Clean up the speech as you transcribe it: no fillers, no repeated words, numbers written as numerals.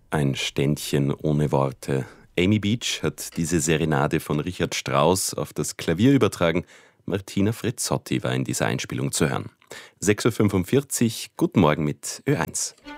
Ein Ständchen ohne Worte. Amy Beach hat diese Serenade von Richard Strauss auf das Klavier übertragen. Martina Frizzotti war in dieser Einspielung zu hören. 6.45 Uhr, guten Morgen mit Ö1.